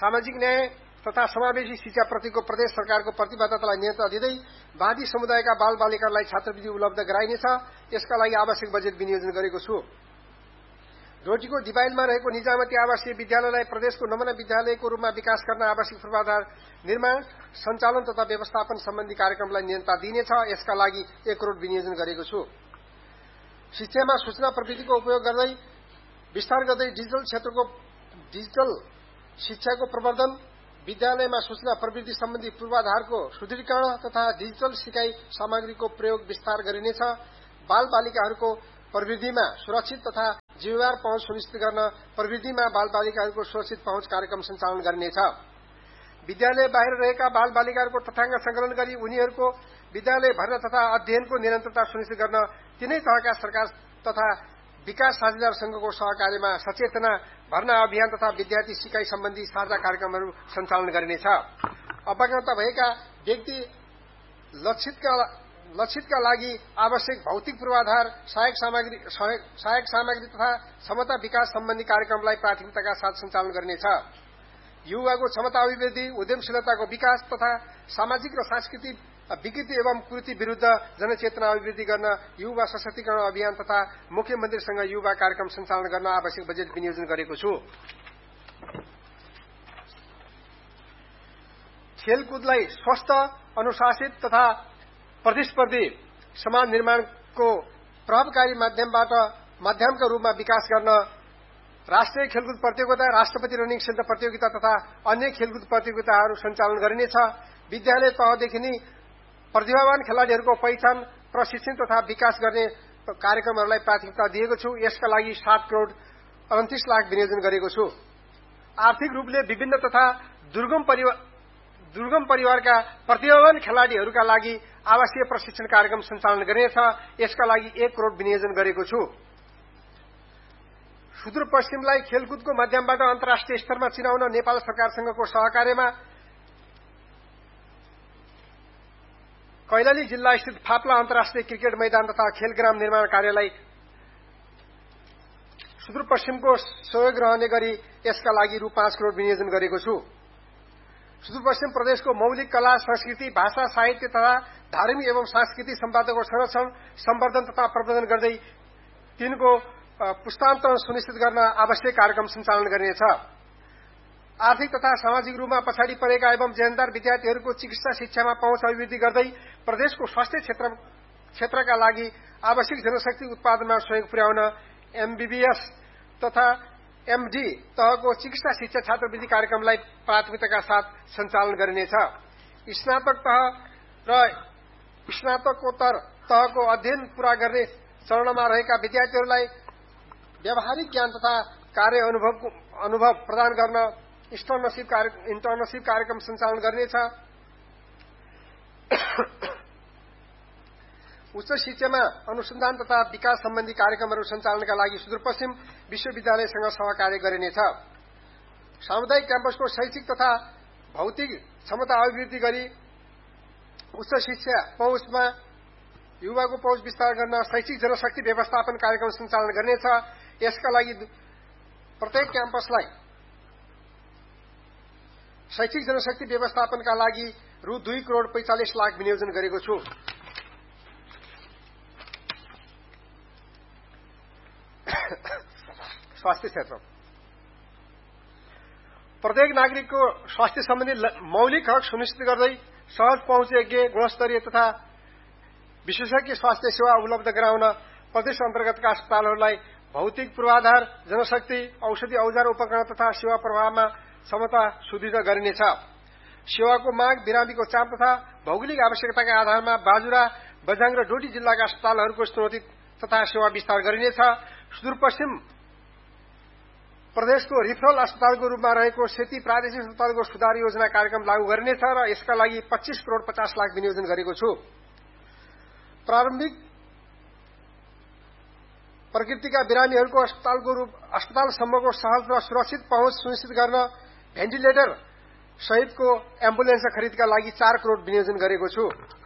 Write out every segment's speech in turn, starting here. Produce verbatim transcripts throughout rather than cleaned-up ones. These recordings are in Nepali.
सामाजिक न्याय तथा समावेशी शिक्षाप्रतिको प्रदेश सरकारको प्रतिबद्धतालाई नेतृत्व दिँदै बाँधी समुदायका बाल बालिकालाई छात्रवृत्ति उपलब्ध गराइनेछ। यसका लागि आवश्यक बजेट विनियोजन गरेको छु। डोटीको दिबाइलमा रहेको निजामती आवासीय विद्यालयलाई प्रदेशको नमुना विद्यालयको रूपमा विकास गर्न आवश्यक पूर्वाधार निर्माण, सञ्चालन तथा व्यवस्थापन सम्बन्धी कार्यक्रमलाई निरन्तरता दिइनेछ। यसका लागि एक करोड़ विनियोजन गरेको छु। शिक्षामा सूचना प्रविधिको उपयोग गर्दै विस्तार गर्दै डिजिटल क्षेत्रको डिजिटल शिक्षाको प्रवर्धन, विद्यालयमा सूचना प्रविधि सम्बन्धी पूर्वाधारको सुदृढीकरण तथा डिजिटल सिकाइ सामग्रीको प्रयोग विस्तार गरिनेछ। बाल बालिकाहरूको प्रविधिमा सुरक्षित तथा जिम्मेवार पहुँच सुनिश्चित गर्न प्रविधिमा बाल बालिकाहरूको सुरक्षित पहुँच कार्यक्रम सञ्चालन गरिनेछ। विद्यालय बाहिर रहेका बाल बालिकाहरूको तथ्याङ्क संकलन गरी उनीहरूको विद्यालय भर्ना तथा अध्ययनको निरन्तरता सुनिश्चित गर्न तीनै तहका सरकार तथा विकास साझेदार संघको सहकार्यमा सचेतना भर्ना अभियान तथा विद्यार्थी सिकाइ सम्बन्धी साझा कार्यक्रमहरू सञ्चालन गरिनेछ। अपंगता भएका व्यक्ति लक्षितका लक्षितका लागि आवश्यक भौतिक पूर्वाधार, सहायक सामग्री सहायक सामग्री तथा क्षमता विकास सम्बन्धी कार्यक्रमलाई प्राथमिकताका साथ सञ्चालन गरिनेछ। युवाको क्षमता अभिवृद्धि, उद्यमशीलताको विकास तथा सामाजिक र सांस्कृतिक विकृति एवं कुरीति विरूद्ध जनचेतना अभिवृद्धि गर्न युवा सशक्तिकरण अभियान तथा मुख्यमन्त्रीसँग युवा कार्यक्रम सञ्चालन गर्न आवश्यक बजेट विनियोजन गरेको छु। खेलकुदलाई स्वस्थ, अनुशासित तथा प्रतिस्पर्धी समाज निर्माणको प्रभावकारी माध्यमबाट माध्यमका रूपमा विकास गर्न राष्ट्रिय खेलकुद प्रतियोगिता, राष्ट्रपति रनिङ सेन्टर प्रतियोगिता तथा अन्य खेलकुद प्रतियोगिताहरू सञ्चालन गरिनेछ। विद्यालय तहदेखि नै प्रतिभावान खेलाड़ीहरूको पहिचान, प्रशिक्षण तथा विकास गर्ने कार्यक्रमहरूलाई प्राथमिकता दिएको छु। यसका लागि सात करोड़ उन्तीस लाख विनियोजन गरेको छु। आर्थिक रूपले विभिन्न तथा दुर्गम परिवार दुर्गम परिवारका प्रतिभावान खेलाड़ीहरूका लागि आवासीय प्रशिक्षण कार्यक्रम सञ्चालन गरिनेछ। यसका लागि एक करोड़ विनियोजन गरेको छु। सुदूरपश्चिमलाई खेलकुदको माध्यमबाट अन्तर्राष्ट्रिय स्तरमा चिनाउन नेपाल सरकारसँगको सहकार्यमा कैलाली जिल्ला स्थित फाप्ला अन्तर्राष्ट्रिय क्रिकेट मैदान तथा खेलग्राम निर्माण कार्यलाई सुदूरपश्चिमको सहयोग रहने गरी यसका लागि रु पाँच करोड़ विनियोजन गरेको छु। सुदूरपश्चिम प्रदेशको मौलिक कला, संस्कृति, भाषा, साहित्य तथा धार्मिक एवं सांस्कृतिक सम्पदाको संरक्षण, सम्वर्धन तथा प्रवर्धन गर्दै तिनको पुस्तान्तरण सुनिश्चित गर्न आवश्यक कार्यक्रम सञ्चालन गरिनेछ। आर्थिक तथा सामाजिक रूपमा पछाडि परेका एवं जेहेन्दार विद्यार्थीहरूको चिकित्सा शिक्षामा पहुँच अभिवृद्धि गर्दै प्रदेशको स्वास्थ्य क्षेत्र क्षेत्रका लागि आवश्यक जनशक्ति उत्पादनमा सहयोग पुर्याउन एमबीबीएस तथा एमडी तहको चिकित्सा शिक्षा छात्रवृत्ति कार्यक्रमलाई प्राथमिकताका साथ सञ्चालन गरिनेछ। स्नातक तह र स्नातकोत्तर तहको अध्ययन पूरा गर्ने चरणमा रहेका विद्यार्थीहरूलाई व्यावहारिक ज्ञान तथा कार्य अनुभवको अनुभव प्रदान गर्न इन्टर्नशिप इन्टर्नशिप कार्यक्रम सञ्चालन गरिनेछ। उच्च शिक्षामा अनुसन्धान तथा विकास सम्बन्धी कार्यक्रमहरू सञ्चालनका लागि सुदूरपश्चिम विश्वविद्यालयसँग सहकार्य गरिनेछ। सामुदायिक क्याम्पसको शैक्षिक तथा भौतिक क्षमता अभिवृद्धि गरी उच्च शिक्षा पहुँचमा युवाको पहुँच विस्तार गर्न शैक्षिक जनशक्ति व्यवस्थापन कार्यक्रम सञ्चालन गरिनेछ। यसका लागि प्रत्येक क्याम्पसलाई शैक्षिक जनशक्ति व्यवस्थापनका लागि रु दुई करोड़ पैंचालिस लाख विनियोजन गरेको छु। स्वास्थ्य क्षेत्र प्रत्येक नागरिकको स्वास्थ्य सम्बन्धी मौलिक हक सुनिश्चित गर्दै सहज पहुँचयोग्य, गुणस्तरीय तथा विशेषज्ञ स्वास्थ्य सेवा उपलब्ध गराउन प्रदेश अन्तर्गतका अस्पतालहरूलाई भौतिक पूर्वाधार, जनशक्ति, औषधि औजार उपकरण तथा सेवा प्रवाहमा क्षमता सुदृढ गरिनेछ। सेवाको माग, बिरामीको चाप तथा भौगोलिक आवश्यकताका आधारमा बाजुरा, बझाङ र डोटी जिल्लाका अस्पतालहरूको स्तरोन्नति तथा सेवा विस्तार गरिनेछ। सुदूरपश्चिम प्रदेशको रिफरल अस्पतालको रूपमा रहेको सेती प्रादेशिक अस्पतालको सुधार योजना कार्यक्रम लागू गरिनेछ र यसका लागि पच्चीस करोड़ पचास लाख विनियोजन गरेको छु। प्रारम्भिक प्रकृतिका बिरामीहरूको अस्पतालको रूप अस्पतालसम्मको सहज र सुरक्षित पहुँच सुनिश्चित गर्न भेन्टिलेटर सहितको एम्बुलेन्स खरिदका लागि चार करोड़ विनियोजन गरेको छु।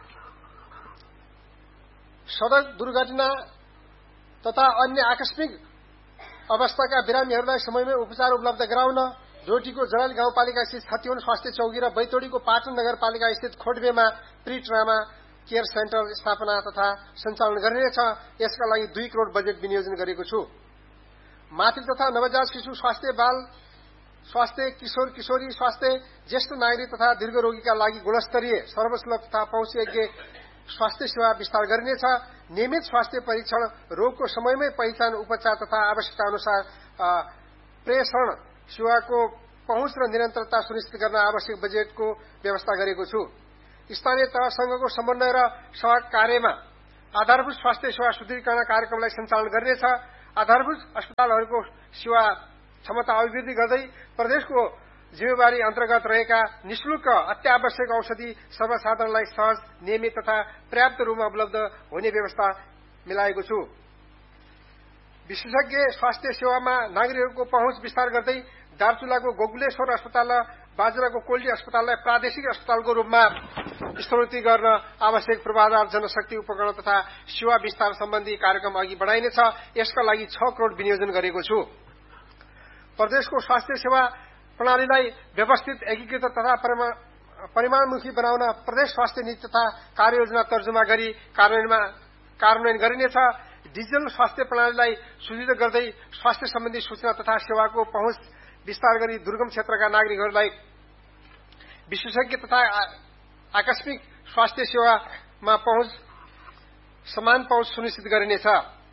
सड़क दुर्घटना तथा अन्य आकस्मिक अवस्थाका बिरामीहरूलाई समयमै उपचार उपलब्ध गराउन डोटीको जराली गाउँपालिका स्थित छतिवन स्वास्थ्य चौकी र बैतोडीको पाटन नगरपालिका स्थित खोडबेमा प्री ट्रामा केयर सेन्टर स्थापना तथा सञ्चालन गरिनेछ। यसका लागि दुई करोड़ बजेट विनियोजन गरेको छु। मातृ तथा नवजात शिशु स्वास्थ्य, बाल स्वास्थ्य, किशोर किशोरी स्वास्थ्य, ज्येष्ठ नागरिक तथा दीर्घ रोगीका लागि गुणस्तरीय, सर्वसुलभ तथा पहुँचयोग्य स्वास्थ्य सेवा विस्तार गरिनेछ। नियमित स्वास्थ्य परीक्षण, रोगको समयमै पहिचान, उपचार तथा आवश्यकता अनुसार प्रेषण सेवाको पहुँच र निरन्तरता सुनिश्चित गर्न आवश्यक बजेटको व्यवस्था गरेको छु। स्थानीय तहसँगको समन्वय र सहकार्यमा आधारभूत स्वास्थ्य सेवा सुदृढीकरण कार्यक्रमलाई सञ्चालन गरिनेछ। आधारभूत अस्पतालहरूको सेवा क्षमता अभिवृद्धि गर्दै प्रदेशको जिम्मेवारी अन्तर्गत रहेका निशुल्क अत्यावश्यक औषधि सर्वसाधारणलाई सहज, नियमित तथा पर्याप्त रूपमा उपलब्ध हुने व्यवस्था मिलाएको छु। विशेषज्ञ स्वास्थ्य सेवामा नागरिकहरूको पहुँच विस्तार गर्दै दार्चुलाको गोकुलेश्वर अस्पताल र बाजुराको कोल्डी अस्पताललाई प्रादेशिक अस्पतालको रूपमा स्तरोन्नति गर्न आवश्यक पूर्वाधार, जनशक्ति उपकरण तथा सेवा विस्तार सम्बन्धी कार्यक्रम अघि बढाइनेछ। यसका लागि छ करोड़ विनियोजन गरेको छु। प्रदेशको स्वास्थ्य सेवा प्रणालीलाई व्यवस्थित, एकीकृत तथा परिमाणमुखी बनाउन प्रदेश स्वास्थ्य नीति तथा कार्ययोजना तर्जुमा गरी कार्यान्वयन गरिनेछ। डिजिटल स्वास्थ्य प्रणालीलाई सुदृढ गर्दै स्वास्थ्य सम्बन्धी सूचना तथा सेवाको पहुँच विस्तार गरी दुर्गम क्षेत्रका नागरिकहरूलाई विशेषज्ञ तथा आकस्मिक स्वास्थ्य सेवामा पहुँच समान पहुँच सुनिश्चित गरिनेछ।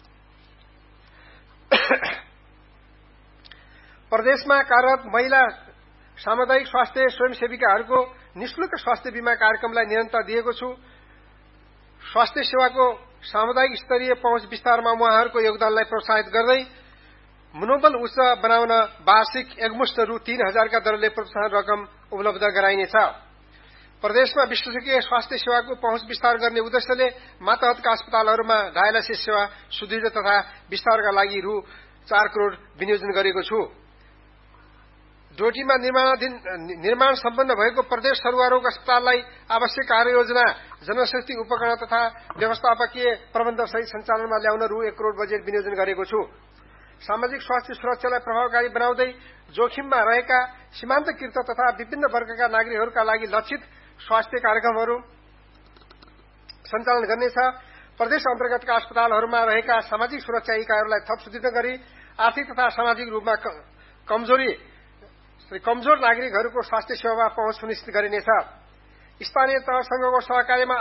प्रदेशमा कार्यरत महिला सामुदायिक स्वास्थ्य स्वयंसेविकाहरूको निशुल्क स्वास्थ्य बीमा कार्यक्रमलाई निरन्तरता दिएको छु। स्वास्थ्य सेवाको सामुदायिक स्तरीय पहुँच विस्तारमा उहाँहरूको योगदानलाई प्रोत्साहित गर्दै मनोबल उच्च बनाउन वार्षिक एकमुष्ट रु तीन हजारका दरले प्रोत्साहन रकम उपलब्ध गराइनेछ। प्रदेशमा विशेषज्ञ स्वास्थ्य सेवाको पहुँच विस्तार गर्ने उद्देश्यले मातहतका अस्पतालहरूमा डायलासिस सेवा सुदृढ तथा विस्तारका लागि रु चार करोड़ विनियोजन गरेको छु। डोटीमा निर्माणाधीन निर्माण सम्पन्न भएको प्रदेश सरुवारोग अस्पताललाई आवश्यक कार्ययोजना, जनशक्ति उपकरण तथा व्यवस्थापकीय प्रबन्ध सहित सञ्चालनमा ल्याउन रु एक करोड़ बजेट विनियोजन गरेको छु। सामाजिक स्वास्थ्य सुरक्षालाई प्रभावकारी बनाउँदै जोखिममा रहेका सीमान्तकृत तथा विभिन्न वर्गका नागरिकहरूका लागि लक्षित स्वास्थ्य कार्यक्रमहरू सञ्चालन गर्नेछ। प्रदेश अन्तर्गतका अस्पतालहरूमा रहेका सामाजिक सुरक्षा इकाइहरूलाई थप सुदृढ गरी आर्थिक तथा सामाजिक रूपमा कमजोरी कमजोर नागरिकहरूको स्वास्थ्य सेवामा पहुँच सुनिश्चित गरिनेछ। स्थानीय तहसँगको सहकार्यमा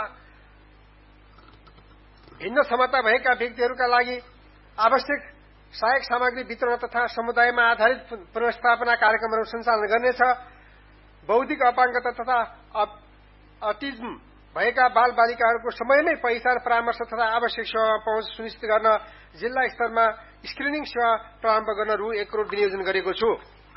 भिन्न क्षमता भएका व्यक्तिहरूका लागि आवश्यक सहायक सामग्री वितरण तथा समुदायमा आधारित पुनर्स्थापना कार्यक्रमहरू सञ्चालन गर्नेछ। बौद्धिक अपाङ्गता तथा अटिज्म भएका बाल बालिकाहरूको समयमै पहिचान, परामर्श तथा आवश्यक सेवामा पहुँच सुनिश्चित गर्न जिल्ला स्तरमा स्क्रिनिङ सेवा प्रारम्भ गर्न रु एक करोड़ विनियोजन गरेको छु।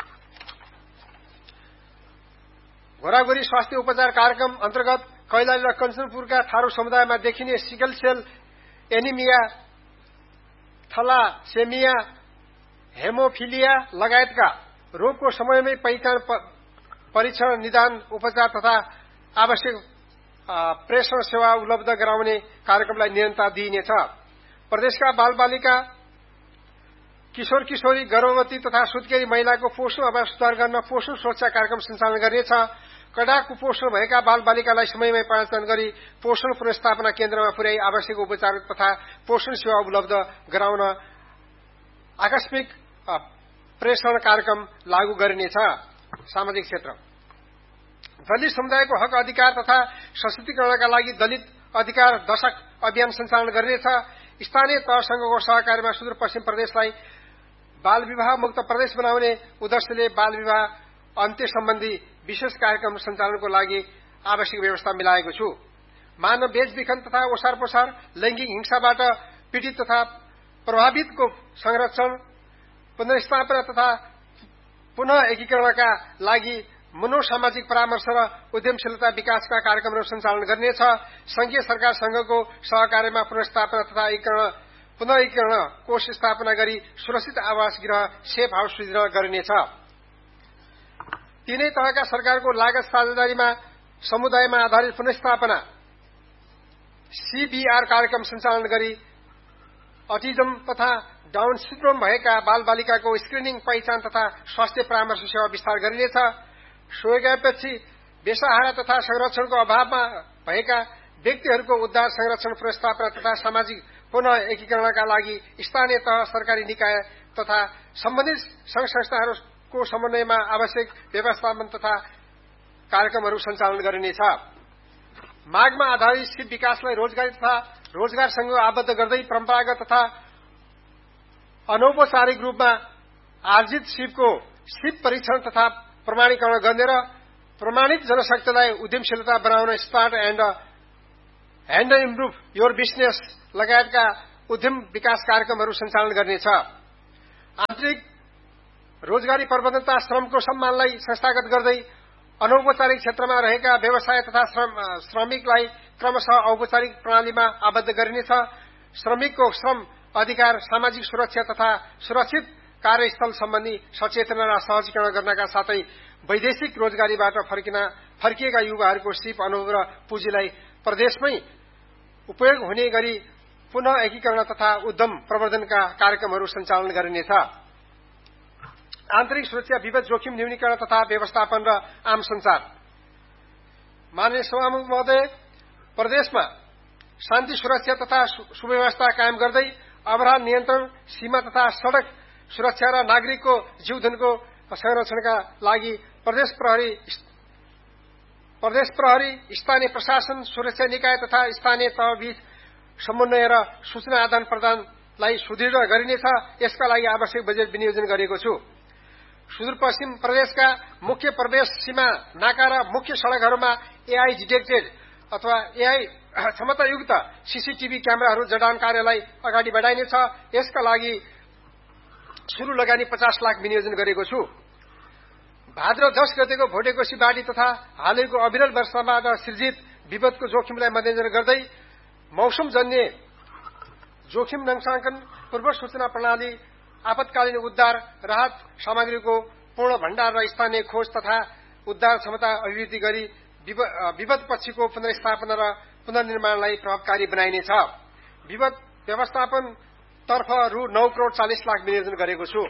घोराघोरी स्वास्थ्य उपचार कार्यक्रम अन्तर्गत कैलाली र कञ्चनपुरका थारू समुदायमा देखिने सिकल सेल एनिमिया, थलासेमिया, हेमोफिलिया लगायतका रोगको समयमै पहिचान, परीक्षण, निदान, उपचार तथा आवश्यक प्रेषण सेवा उपलब्ध गराउने कार्यक्रमलाई निरन्तरता दिइनेछ। प्रदेशका बालबालिका, किशोर किशोरी, गर्भवती तथा सुत्केरी महिलाको पोषण अभाव सुधार गर्न पोषण सुरक्षा कार्यक्रम सञ्चालन गरिनेछ। कडा कुपोषण भएका बाल बालिकालाई समयमै पहिचान गरी पोषण पुनर्स्थापना केन्द्रमा पुर्याई आवश्यक उपचार तथा पोषण सेवा उपलब्ध गराउन आकस्मिक प्रेषण कार्यक्रम लागू गरिनेछ। सामाजिक क्षेत्र दलित समुदायको हक अधिकार तथा सशक्तिकरणका लागि दलित अधिकार दशक अभियान सञ्चालन गरिनेछ। स्थानीय तहसँगको सहकार्यमा सुदूरपश्चिम प्रदेशलाई बाल विवाह मुक्त प्रदेश बनाउने उद्देश्यले बाल विवाह अन्त्य सम्बन्धी विशेष कार्यक्रम सञ्चालनको लागि आवश्यक व्यवस्था मिलाएको छु। मानव बेचबिखन तथा ओसार पोसार, लैंगिक हिंसाबाट पीड़ित तथा प्रभावितको संरक्षण, पुनर्स्थापना तथा पुनः एकीकरणका लागि मनोसामाजिक परामर्श र उद्यमशीलता विकासका कार्यक्रमहरू सञ्चालन गरिनेछ। संघीय सरकारसँगको सहकार्यमा पुनर्स्थापना तथा एकीकरण पुनः एकीकरण कोष स्थापना गरी सुरक्षित आवास गृह सेफ हाउस सृजना गरिनेछ। तीनै तहका सरकारको लागत साझेदारीमा समुदायमा आधारित पुनर्स्थापना सीबीआर कार्यक्रम सञ्चालन गरी अटिजम तथा डाउन सिन्ड्रोम भएका बालबालिकाको स्क्रिनिङ, पहिचान तथा स्वास्थ्य परामर्श सेवा विस्तार गरिनेछ। सोही गएपछि बेसहारा तथा संरक्षणको अभावमा भएका व्यक्तिहरूको उद्धार, संरक्षण, पुनर्स्थापना तथा सामाजिक पुनः एकीकरणका लागि स्थानीय तह, सरकारी निकाय तथा सम्बन्धित संघ संस्थाहरूको समन्वयमा आवश्यक व्यवस्थापन तथा कार्यक्रमहरू सञ्चालन गरिनेछ। मागमा आधारित सिप विकासलाई रोजगारी तथा रोजगारसँग आबद्ध गर्दै परम्परागत तथा अनौपचारिक रूपमा आर्जित सिपको सिप परीक्षण तथा प्रमाणीकरण गर्ने र प्रमाणित जनशक्तिलाई उद्यमशीलता बनाउन start and hand improve your business लगायतका उद्यम विकास कार्यक्रमहरू सञ्चालन गर्नेछ। आन्तरिक रोजगारी प्रबन्धन तथा श्रमको सम्मानलाई संस्थागत गर्दै अनौपचारिक क्षेत्रमा रहेका व्यवसाय तथा श्रमिकलाई क्रमशः औपचारिक प्रणालीमा आबद्ध गरिनेछ। श्रमिकको श्रम अधिकार, सामाजिक सुरक्षा तथा सुरक्षित कार्यस्थल सम्बन्धी सचेतना र सहजीकरण गर्नका साथै वैदेशिक रोजगारीबाट फर्किन फर्किएका युवाहरूको सिप अनुभव र पुँजीलाई प्रदेशमै उपयोग हुने गरी पुनः एकीकरण तथा उद्यम प्रवर्धनका कार्यक्रमहरू सञ्चालन गरिनेछ। आन्तरिक सुरक्षा, विपद जोखिम न्यूनीकरण तथा व्यवस्थापन र आम संचार। माननीय सभामुख महोदय, प्रदेशमा शान्ति, सुरक्षा तथा सुव्यवस्था कायम गर्दै अपराध नियन्त्रण, सीमा तथा सड़क सुरक्षा र नागरिकको जीवधनको संरक्षणका लागि प्रदेश प्रहरी प्रदेश प्रहरी स्थानीय प्रशासन, सुरक्षा निकाय तथा स्थानीय तहबीच समन्वय र सूचना आदान प्रदानलाई सुदृढ गरिनेछ। यसका लागि आवश्यक बजेट विनियोजन गरेको छु। सुदूरपश्चिम प्रदेशका मुख्य प्रवेश सीमा नाका र मुख्य सड़कहरूमा एआई डिटेक्टेड अथवा एआई क्षमतायुक्त सीसीटीभी क्यामेराहरू जडान कार्यलाई अगाडि बढाइनेछ। यसका लागि सुरु लगानी पचास लाख विनियोजन गरेको छु। भाद्र दश गतेको भोटेकोशी बाढ़ी तथा हालैको अविरल वर्षाबाट सृजित विपदको जोखिमलाई मध्यनजर गर्दै मौसमजन्य जोखिम नक्साङ्कन, पूर्व सूचना प्रणाली, आपतकालीन उद्धार राहत सामग्रीको पूर्ण भण्डार र स्थानीय खोज तथा उद्धार क्षमता अभिवृद्धि गरी विपद पछिको पुनर्स्थापना र पुनर्निर्माणलाई प्रभावकारी बनाइनेछ। विपद व्यवस्थापन तर्फ रु नौ करोड़ चालिस लाख विनियोजन गरेको छु।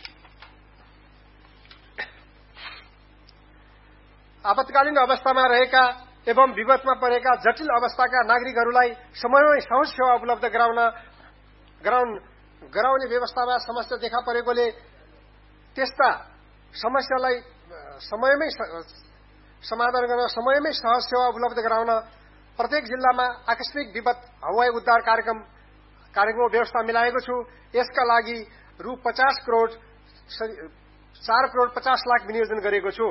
आपतकालीन अवस्थामा रहेका एवं विपदमा परेका जटिल अवस्थाका नागरिकहरूलाई समयमै सहज सेवा उपलब्ध गराउन गराउने व्यवस्थामा समस्या देखा परेकोले त्यस्ता समस्यालाई समयमै समाधान गर्न समयमै सहज सेवा उपलब्ध गराउन प्रत्येक जिल्लामा आकस्मिक विपद हवाई उद्धार कार्यक्रम कार्यक्रमको व्यवस्था मिलाएको छु। यसका लागि रु पचास करोड़ चार करोड़ पचास लाख विनियोजन गरेको छु।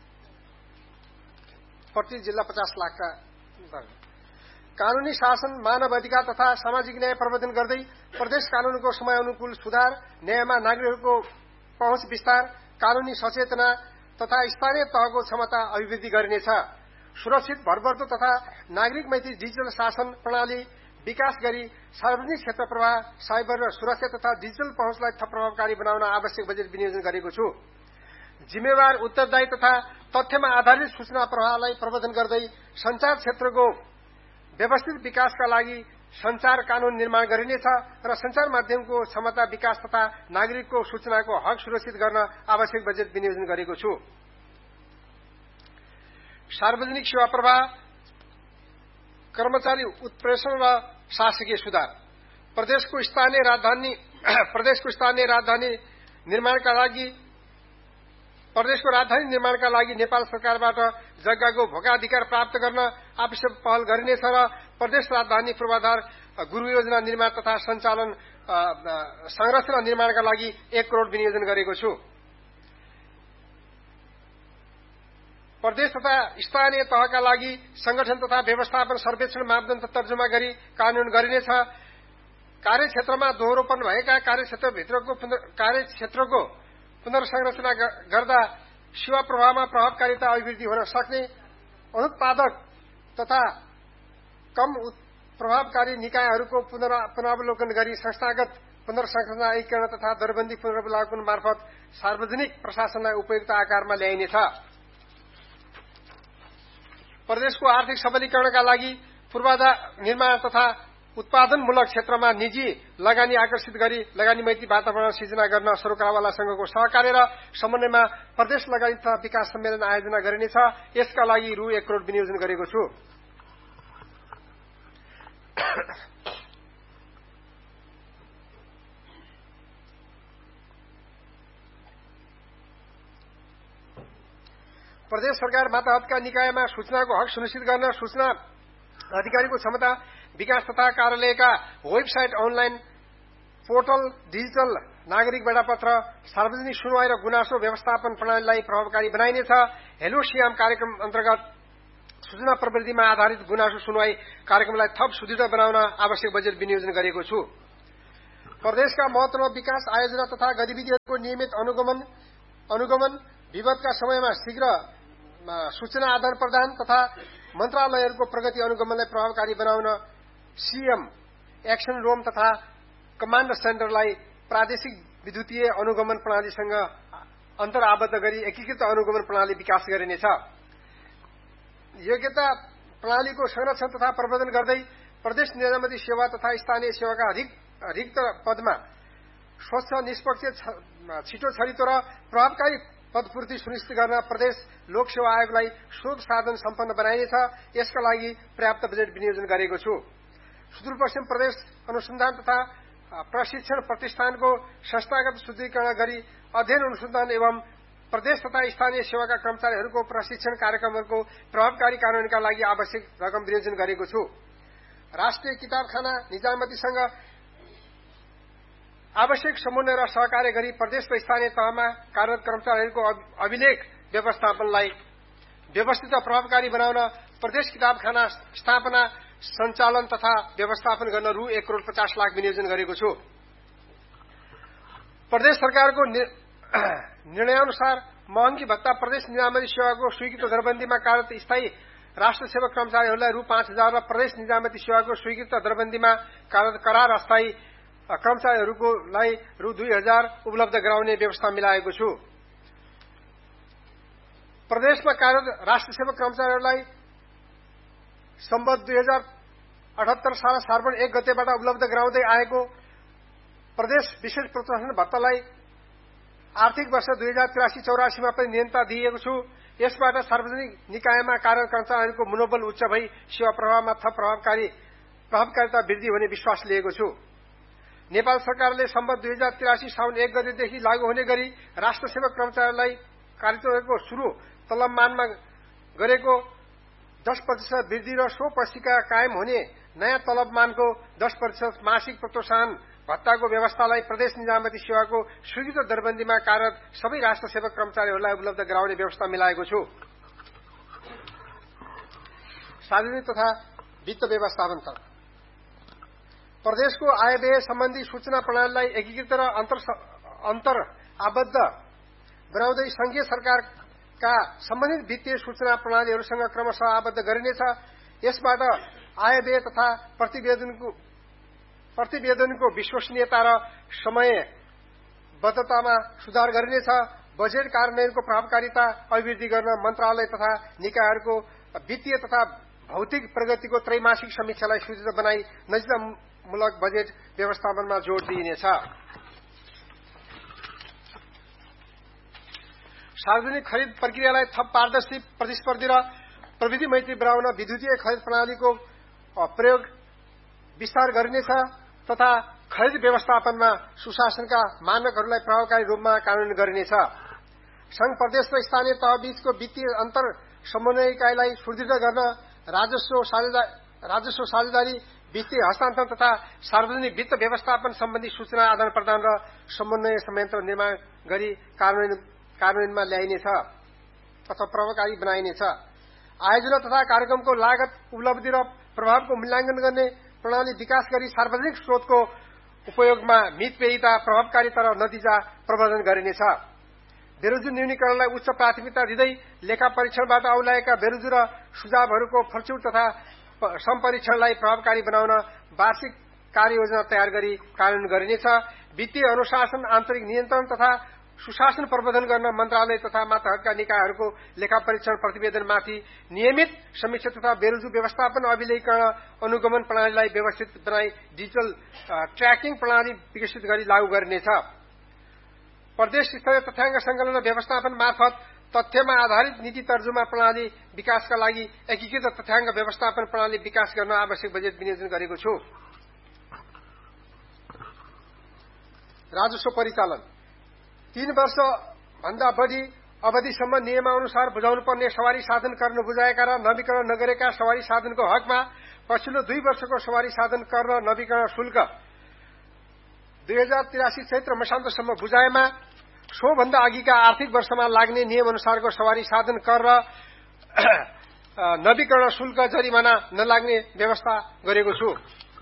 प्रति जिल्ला पचास लाखका। कानूनी शासन, मानव अधिकार तथा सामाजिक न्याय प्रवर्धन गर्दै प्रदेश कानूनको समय अनुकूल सुधार, न्यायमा नागरिकहरूको पहुँच विस्तार, कानूनी सचेतना तथा स्थानीय तहको क्षमता अभिवृद्धि गरिनेछ। सुरक्षित, भरपर्दो तथा नागरिक मैत्री डिजिटल शासन प्रणाली विकास गरी सार्वजनिक क्षेत्र प्रवाह, साइबर र सुरक्षा तथा डिजिटल पहुँचलाई थप प्रभावकारी बनाउन आवश्यक बजेट विनियोजन गरेको छु। जिम्मेवार, उत्तरदायी तथा तथ्यमा आधारित सूचना प्रवाहलाई प्रवर्धन गर्दै संचार क्षेत्रको व्यवस्थित विकासका लागि संचार कानून निर्माण गरिनेछ र संचार माध्यमको क्षमता विकास तथा नागरिकको सूचनाको हक सुरक्षित गर्न आवश्यक बजेट विनियोजन गरेको छु। सार्वजनिक सेवा प्रवाह, कर्मचारी उत्प्रेषण र शासकीय सुधार। प्रदेशको स्थानीय राजधानी प्रदेशको स्थानीय राजधानी निर्माणका लागि प्रदेशको राजधानी निर्माणका लागि नेपाल सरकारबाट जग्गाको भोगाधिकार प्राप्त गर्न आवश्यक पहल गरिनेछ र प्रदेश राजधानी पूर्वाधार गुरु योजना निर्माण तथा सञ्चालन संरचना निर्माणका लागि एक करोड़ विनियोजन गरेको छु। प्रदेश तथा स्थानीय तहका लागि संगठन तथा व्यवस्थापन सर्वेक्षण मापदण्ड तर्जुमा गरी कानून गरिनेछ। कार्यक्षेत्रमा दोहोरोपन भएका कार्यक्षेत्रभित्रको कार्यक्षेत्रको पुनर्संरचना गर्दा सेवा प्रवाहमा प्रभावकारिता अभिवृद्धि हुन सक्ने अनुत्पादक तथा कम प्रभावकारी निकायहरूको पुनरावलोकन गरी संस्थागत पुनर्संरचना एकीकरण तथा दरबन्दी पुनरावलोकन मार्फत सार्वजनिक प्रशासनलाई उपयुक्त आकारमा ल्याइनेछ। प्रदेशको आर्थिक सबलीकरणका लागि पूर्वाधार निर्माण तथा उत्पादनमूलक क्षेत्रमा निजी लगानी आकर्षित गरी लगानी मैत्री वातावरण सिर्जना गर्न सरकारवाला संघको सहकार्य र समन्वयमा प्रदेश लगानी तथा विकास सम्मेलन आयोजना गरिनेछ। यसका लागि रु एक करोड़ विनियोजन गरेको छु। प्रदेश सरकार मातहतका निकायमा सूचनाको हक सुनिश्चित गर्न सूचना अधिकारीको क्षमता विकास तथा कार्यालयका वेबसाइट, अनलाइन पोर्टल, डिजिटल नागरिक बडापत्र, सार्वजनिक सुनवाई र गुनासो व्यवस्थापन प्रणालीलाई प्रभावकारी बनाइनेछ। हेलो सियाम कार्यक्रम अन्तर्गत सूचना प्रविधिमा आधारित गुनासो सुनवाई कार्यक्रमलाई थप सुदृढ बनाउन आवश्यक बजेट विनियोजन गरेको छु। प्रदेशका महत्वपूर्ण विकास आयोजना तथा गतिविधिहरूको नियमित अनुगमन अनुगमन विवादका समयमा शीघ्र सूचना आदान प्रदान तथा मन्त्रालयहरूको प्रगति अनुगमनलाई प्रभावकारी बनाउन सीएम एक्सन रोम तथा कमाण्ड सेन्टरलाई प्रादेशिक विद्युतीय अनुगमन प्रणालीसँग अन्तर्आबद्ध गरी एकीकृत अनुगमन प्रणाली विकास गरिनेछ। योग्यता प्रणालीको संरक्षण तथा प्रवर्धन गर्दै प्रदेश निजामती सेवा तथा स्थानीय सेवाका रिक्त पदमा स्वच्छ, निष्पक्ष, छिटो छरितो र प्रभावकारी पदपूर्ति सुनिश्चित गर्न प्रदेश लोक सेवा आयोगलाई स्रोत साधन सम्पन्न बनाइनेछ। यसका लागि पर्याप्त बजेट विनियोजन गरेको छु। सुदूरपश्चिम प्रदेश अनुसन्धान तथा प्रशिक्षण प्रतिष्ठानको संस्थागत सुदृढीकरण गरी अध्ययन अनुसन्धान एवं प्रदेश तथा स्थानीय सेवाका कर्मचारीहरूको प्रशिक्षण कार्यक्रमहरूको प्रभावकारी कार्यान्वयनका लागि आवश्यक रकम विनियोजन गरेको छु। राष्ट्रिय किताबखाना निजामतीसँग आवश्यक समन्वय र सहकार्य गरी प्रदेश र स्थानीय तहमा कार्यरत कर्मचारीहरूको अभिलेख व्यवस्थापनलाई व्यवस्थित र प्रभावकारी बनाउन प्रदेश किताबखाना स्थापना, सञ्चालन तथा व्यवस्थापन गर्न रु एक करोड़ पचास लाख विनियोजन गरेको छु। प्रदेश सरकारको निर्णयअनुसार महँगी भत्ता प्रदेश निजामती सेवाको स्वीकृत दरबन्दीमा कार्यरत स्थायी राष्ट्र सेवक कर्मचारीहरूलाई रु पाँच हजार र प्रदेश निजामती सेवाको स्वीकृत दरबन्दीमा कार्यरत करार अस्थायी कर्मचारीहरूको लाई रु दुई हजार उपलब्ध गराउने व्यवस्था मिलाएको छु। प्रदेशमा कार्यरत राष्ट्र सेवक कर्मचारीहरूलाई सम्बद्ध दुई हजार अठहत्तर साल श्रावण एक गतेबाट उपलब्ध गराउँदै आएको प्रदेश विशेष प्रोत्साहन भत्तालाई आर्थिक वर्ष दुई हजार तिरासी चौरासीमा पनि नियन्त्रणा दिएको छु। यसबाट सार्वजनिक निकायमा कार्यरत कर्मचारीहरूको मनोबल उच्च भई सेवा प्रवाहमा थप प्रभावकारी प्रभावकारिता वृद्धि हुने विश्वास लिएको छु। नेपाल सरकारले सम्बद्ध दुई हजार तिरासी साउन एक गतेदेखि लागू हुने गरी राष्ट्र सेवक कर्मचारीलाई कार्यक्रमको शुरू तलबमानमा गरेको दस प्रतिशत वृद्धि र सो पछिका कायम हुने नयाँ तलबमानको दस प्रतिशत मासिक प्रोत्साहन भत्ताको व्यवस्थालाई प्रदेश निजामती सेवाको स्वीकृत दरबन्दीमा कार्यरत सबै राष्ट्र सेवक कर्मचारीहरूलाई उपलब्ध गराउने व्यवस्था मिलाएको छु। सार्वजनिक तथा वित्त व्यवस्थापन तर्फ प्रदेशको आय व्यय सम्बन्धी सूचना प्रणालीलाई एकीकृत र अन्तर आबद्ध बनाउँदै संघीय सरकारका सम्बन्धित वित्तीय सूचना प्रणालीहरूसँग क्रमशः आबद्ध गरिनेछ। यसबाट आय व्यय तथा प्रतिवेदनको प्रतिवेदनको विश्वसनीयता र समयबद्धतामा सुधार गरिनेछ। बजेट कार्यान्वयनको प्रभावकारिता अभिवृद्धि गर्न मन्त्रालय तथा निकायहरूको वित्तीय तथा भौतिक प्रगतिको त्रैमासिक समीक्षालाई सुदृढ बनाई नजिकतामूलक बजेट व्यवस्थापनमा जोड़ दिइनेछ। सार्वजनिक खरिद प्रक्रियालाई थप पारदर्शी, प्रतिस्पर्धी र प्रविधि मैत्री बनाउन विद्युतीय खरिद प्रणालीको प्रयोग विस्तार गरिनेछ तथा खरिद व्यवस्थापनमा सुशासनका मानकहरूलाई प्रभावकारी रूपमा कार्यान्वयन गरिनेछ। संघ, प्रदेश र स्थानीय तहबीचको वित्तीय अन्तर समन्वय इकाइलाई सुदृढ गर्न राजस्व राजस्व साझेदारी, वित्तीय हस्तान्तरण तथा सार्वजनिक वित्त व्यवस्थापन सम्बन्धी सूचना आदान प्रदान र समन्वय संयन्त्र निर्माण गरी कार्यान्वयन कार्यान्वयनमा ल्याइनेछ अथवा प्रभावकारी बनाइनेछ। आयोजना तथा कार्यक्रमको लागत, उपलब्धि र प्रभावको मूल्याङ्कन गर्ने प्रणाली विकास गरी सार्वजनिक स्रोतको उपयोगमा मितव्ययिता, प्रभावकारिता र नतिजा प्रवर्धन गरिनेछ। बेरोजु न्यूनीकरणलाई उच्च प्राथमिकता दिँदै लेखा परीक्षणबाट औलाएका बेरोजु र सुझावहरूको फलस्वरूप तथा सम्परीक्षणलाई प्रभावकारी बनाउन वार्षिक कार्ययोजना तयार गरी कार्यान्वयन गरिनेछ। वित्तीय अनुशासन, आन्तरिक नियन्त्रण तथा सुशासन प्रबन्धन गर्न मन्त्रालय तथा मातहतका निकायहरूको लेखा परीक्षण प्रतिवेदनमाथि नियमित समीक्षा तथा बेरोजु व्यवस्थापन अभिलेखीकरण अनुगमन प्रणालीलाई व्यवस्थित बनाई डिजिटल ट्र्याकिङ प्रणाली विकसित गरी लागू गरिनेछ। प्रदेश स्तरीय तथ्याङ्क संकलन र व्यवस्थापन मार्फत तथ्यमा आधारित नीति तर्जुमा प्रणाली विकासका लागि एकीकृत तथ्याङ्क व्यवस्थापन प्रणाली विकास गर्न आवश्यक बजेट विनियोजन गरेको छु। राजस्व परिचालन तीन वर्ष भन्दा बढ़ी अवधिसम्म नियमानुसार बुझाउनु पर्ने सवारी साधन कर नबुझाएका र नवीकरण नगरेका सवारी साधनको हकमा पछिल्लो दुई वर्षको सवारी साधन कर र नवीकरण शुल्क दुई हजार तिरासी चैत्र मसान्तसम्म बुझाएमा सोभन्दा अघिका आर्थिक वर्षमा लाग्ने नियम अनुसारको सवारी साधन कर र नवीकरण शुल्क जरिमाना नलाग्ने व्यवस्था गरेको छु।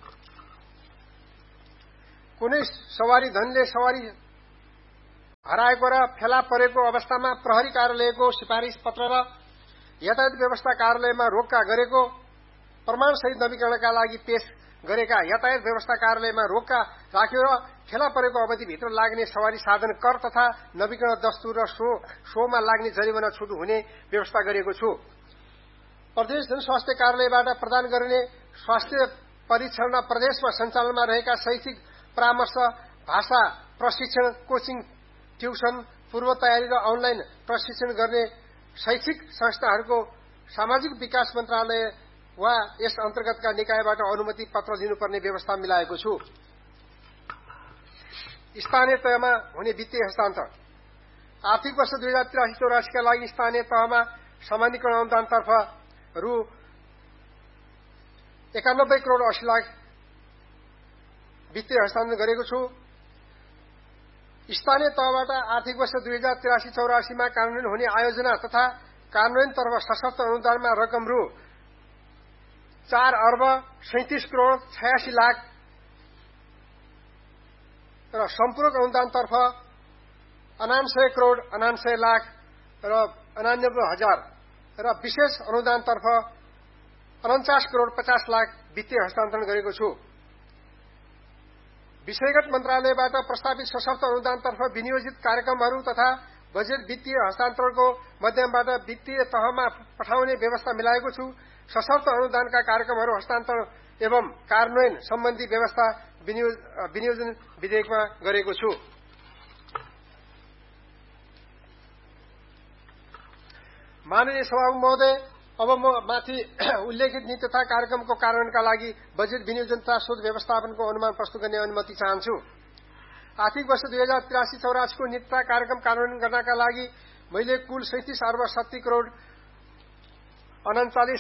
कुनै सवारी धनले सवारी हराएको र फेला परेको अवस्थामा प्रहरी कार्यालयको सिफारिश पत्र र यातायात व्यवस्था कार्यालयमा रोक्का गरेको प्रमाणसहित नवीकरणका लागि पेश गरेका यातायात व्यवस्था कार्यालयमा रोक्का राख्यो र फेला परेको अवधिभित्र लाग्ने सवारी साधन कर तथा नवीकरण दस्तुर र सो सोमा लाग्ने जरिमाना छुट हुने व्यवस्था गरेको छु। प्रदेश जनस्वास्थ्य कार्यालयबाट प्रदान गरिने स्वास्थ्य परीक्षण र प्रदेशमा सञ्चालनमा रहेका शैक्षिक परामर्श, भाषा प्रशिक्षण, कोचिङ, ट्युसन, पूर्व तयारी र अनलाइन प्रशिक्षण गर्ने शैक्षिक संस्थाहरूको सामाजिक विकास मन्त्रालय वा यस अन्तर्गतका निकायबाट अनुमति पत्र दिनुपर्ने व्यवस्था मिलाएको छु। स्थानीय तहमा हुने वित्तीय हस्तान्तरण आर्थिक वर्ष दुई हजार त्रियासी चौरासीका लागि स्थानीय तहमा सामान्यीकरण अनुदानतर्फ रु एकानब्बे करोड़ अस्सी लाख वित्तीय हस्तान्तरण गरेको छु। स्थानीय तहबाट आर्थिक वर्ष दुई हजार त्रियासी चौरासीमा कार्यान्वयन हुने आयोजना तथा कार्यान्वयनतर्फ सशक्त अनुदानमा रकम रु चार अर्ब सैंतिस करोड़ छयासी लाख र सम्पूरक अनुदानतर्फ अनान्सय करोड़ अनान्सय लाख र अनानब्बे हजार र विशेष अनुदानतर्फ उनचास करोड़ पचास लाख वित्तीय हस्तान्तरण गरेको छु। विषयगत मन्त्रालयबाट प्रस्तावित सशक्त अनुदानतर्फ विनियोजित कार्यक्रमहरू तथा बजेट वित्तीय हस्तान्तरणको माध्यमबाट वित्तीय तहमा पठाउने व्यवस्था मिलाएको छु। सशक्त अनुदानका कार्यक्रमहरू हस्तान्तरण एवं कार्यान्वयन सम्बन्धी व्यवस्था विनियोजन विधेयकमा गरेको छु। माननीय सभामुख महोदय, अब म माथि उल्लेखित नीति तथा कार्यक्रमको कार्यान्वयनका लागि बजेट विनियोजन तथा शोध व्यवस्थापनको अनुमान प्रस्तुत गर्ने अनुमति चाहन्छु। आर्थिक वर्ष दुई हजार त्रियासी चौरासीको नीति तथा कार्यक्रम कार्यान्वयन गर्नका लागि मैले कुल सैंतिस अर्ब सत्ती करोड़ उनचालिस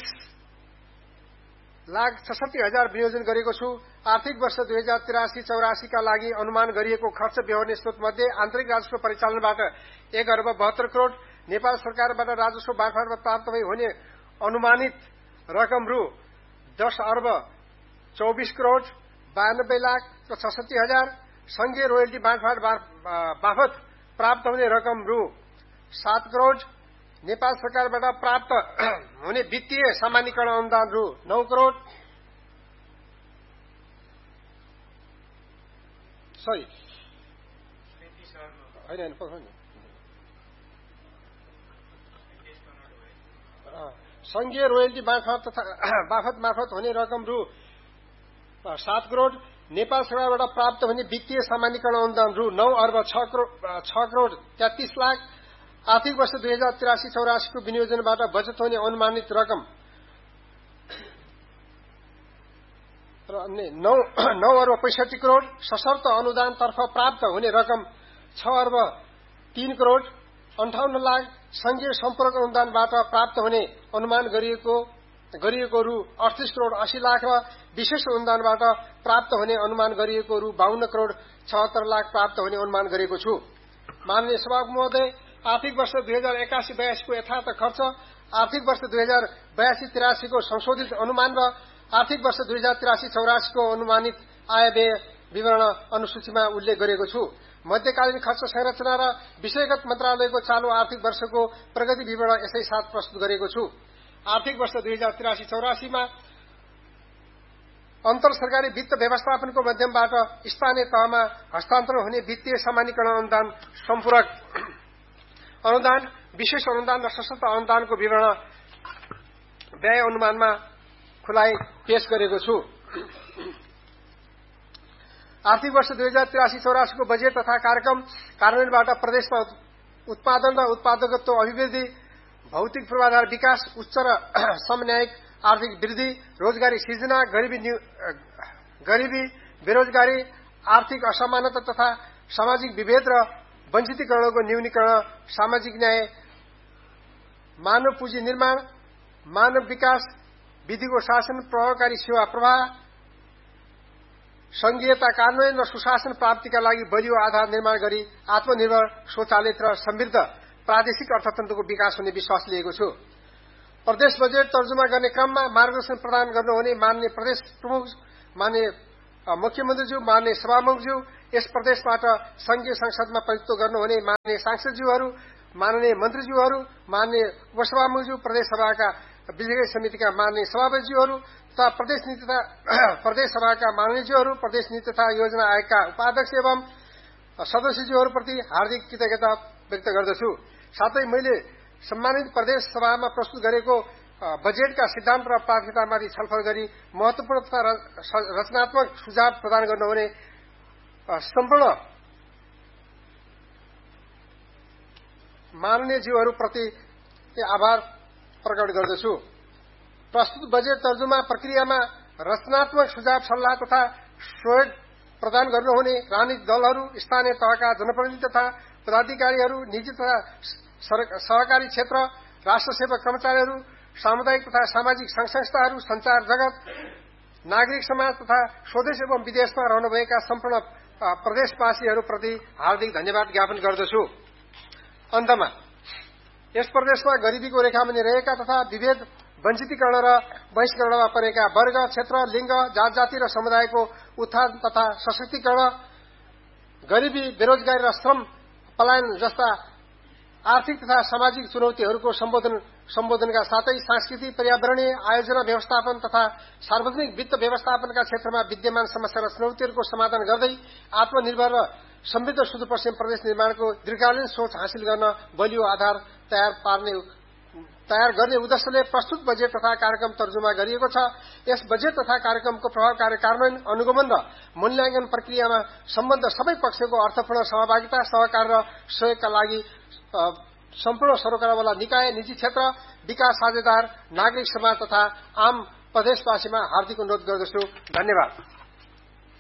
लाख छसठी हजार विनियोजन गरेको छु। आर्थिक वर्ष दुई हजार त्रियासी चौरासीका लागि अनुमान गरिएको खर्च बेहोर्ने स्रोत मध्ये आन्तरिक राजस्व परिचालनबाट एक अर्ब बहत्तर करोड़, नेपाल सरकारबाट राजस्व बाँडफाँडमा प्राप्त भई हुने अनुमानित रकम रु दस अर्ब चौबीस करोड़ बयानब्बे लाख र छसठी हजार, संघीय रोयल्टी बाँडफाँड बापत प्राप्त हुने रकम रु सात करोड़, नेपाल सरकारबाट प्राप्त हुने वित्तीय सामान्यीकरण अनुदान रु नौ करोड़, सरी होइन संघीय रोयल्टी बाँडफाँड तथा बापत मार्फत हुने रकम रु सात करोड़, नेपाल सरकारबाट प्राप्त हुने वित्तीय सामान्यीकरण अनुदान रु नौ अर्ब छ करोड़ तेत्तीस लाख, आर्थिक वर्ष दुई हजार त्रियासी चौरासीको विनियोजनबाट बचत हुने अनुमानित रकम र अन्य नौ नौ अर्ब पैंसठी करोड़, सशर्त अनुदानतर्फ प्राप्त हुने रकम छ अर्ब तीन करोड़ अन्ठाउन्न लाख, संघीय सम्पर्क अनुदानबाट प्राप्त हुने अनुमान गरिएको गरिएको रु अडतिस करोड़ अस्सी लाख र विशेष अनुदानबाट प्राप्त हुने अनुमान गरिएको रु बाहन्न करोड़ छहत्तर लाख प्राप्त हुने अनुमान गरेको छु। माननीय सभामुख महोदय, आर्थिक वर्ष दुई हजार एकासी बयासीको यथार्थ खर्च, आर्थिक वर्ष दुई हजार बयासी तिरासीको संशोधित अनुमान र आर्थिक वर्ष दुई हजार तिरासी चौरासीको अनुमानित आय व्यय विवरण अनुसूचीमा उल्लेख गरेको छु। मध्यकालीन खर्च संरचना र विषयगत मन्त्रालयको चालू आर्थिक वर्षको प्रगति विवरण यसै साथ प्रस्तुत गरेको छु। आर्थिक वर्ष दुई हजार तिरासी चौरासीमा अन्तर सरकारी वित्त व्यवस्थापनको माध्यमबाट स्थानीय तहमा हस्तान्तरण हुने वित्तीय सामान्यीकरण अनुदान, सम्पूरक अनुदान, विशेष अनुदान र सशक्त अनुदानको विवरण व्यय अनुमानमा खुलाइ पेश गरेको छु। आर्थिक वर्ष दुई हजार त्रियासी चौरासीको बजेट तथा कार्यक्रम कार्यान्वयनबाट प्रदेशमा उत्पादन र उत्पादकत्व अभिवृद्धि, भौतिक पूर्वाधार विकास, उच्च र समन्यायिक आर्थिक वृद्धि, रोजगारी सृजना, गरिबी गरिबी बेरोजगारी, आर्थिक असमानता तथा सामाजिक विभेद र वञ्चितीकरणको न्यूनीकरण, सामाजिक न्याय, मानव पुँजी निर्माण, मानव विकास, विधिको शासन, प्रभावकारी सेवा प्रवाह, संघीयता कार्यान्वयन र सुशासन प्राप्तिका लागि बलियो आधार निर्माण गरी आत्मनिर्भर, स्वचालित र समृद्ध प्रादेशिक अर्थतन्त्रको विकास हुने विश्वास लिएको छु। प्रदेश बजेट तर्जुमा गर्ने क्रममा मार्गदर्शन प्रदान गर्नुहुने माननीय प्रदेश प्रमुख, माननीय मुख्यमन्त्रीज्यू, माननीय सभामुखज्यू, यस प्रदेशबाट संघीय संसदमा प्रतिनिधित्व गर्नुहुने माननीय सांसदज्यूहरू, माननीय मन्त्रीज्यूहरू, माननीय उपसभामुखज्यू, प्रदेश सभाका विधेयक समितिका माननीय सभापतिज्यूहरू तथा प्रदेश नीति तथा प्रदेश सभाका माननीयज्यूहरू, प्रदेश नीति तथा योजना आयोगका उपाध्यक्ष एवं सदस्यज्यूहरूप्रति हार्दिक कृतज्ञता व्यक्त गर्दछु। साथै मैले सम्मानित प्रदेश सभामा प्रस्तुत गरेको बजेटका सिद्धान्त र प्राथमिकतामाथि छलफल गरी महत्वपूर्ण तथा रचनात्मक सुझाव प्रदान गर्नुहुने सम्पूर्ण माननीयज्यूहरूप्रति आभार प्रकट गर्दछु। प्रस्तुत बजेट तर्जुमा प्रक्रियामा रचनात्मक सुझाव, सल्लाह तथा सहयोग प्रदान गर्नुहुने राजनीतिक दलहरू, स्थानीय तहका जनप्रतिनिधि तथा पदाधिकारीहरू, निजी तथा सहकारी क्षेत्र, राष्ट्र सेवक कर्मचारीहरू, सामुदायिक तथा सामाजिक संघ संस्थाहरू, संचार जगत, नागरिक समाज तथा स्वदेश एवं विदेशमा रहनुभएका सम्पूर्ण प्रदेशवासीहरूप्रति हार्दिक धन्यवाद ज्ञापन गर्दछु। अन्तमा यस प्रदेशमा गरिबीको रेखामुनि रहेका तथा विभेद, वञ्चितीकरण र बहिष्करणमा परेका वर्ग, क्षेत्र, लिङ्ग, जात जाति र समुदायको उत्थान तथा सशक्तिकरण, गरिबी, बेरोजगारी र श्रम पलायन जस्ता आर्थिक तथा सामाजिक चुनौतीहरूको सम्बोधन सम्बोधनका साथै सांस्कृतिक, पर्यावरणीय आयोजना व्यवस्थापन तथा सार्वजनिक वित्त व्यवस्थापनका क्षेत्रमा विद्यमान समस्या र चुनौतीहरूको समाधान गर्दै आत्मनिर्भर र समृद्ध सुदूरपश्चिम प्रदेश निर्माणको दीर्घकालीन सोच हासिल गर्न बलियो आधार तयार पार्ने तयार गर्ने उद्देश्यले प्रस्तुत बजेट तथा कार्यक्रम तर्जुमा गरिएको छ। यस बजेट तथा कार्यक्रमको प्रभावकारी कार्यान्वयन, अनुगमन र मूल्याङ्कन प्रक्रियामा सम्बद्ध सबै पक्षको अर्थपूर्ण सहभागिता, सहकार र सहयोगका लागि सम्पूर्ण सरकारवाला निकाय, निजी क्षेत्र, विकास साझेदार, नागरिक समाज तथा आम प्रदेशवासीमा हार्दिक अनुरोध गर्दछु। धन्यवाद।